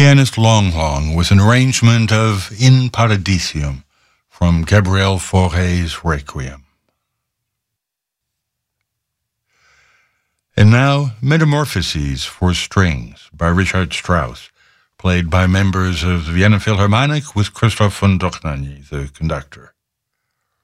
pianist Long Long with an arrangement of In Paradisium from Gabriel Fauré's Requiem. And now, Metamorphoses for Strings by Richard Strauss, played by members of the Vienna Philharmonic with Christoph von Dohnanyi, the conductor.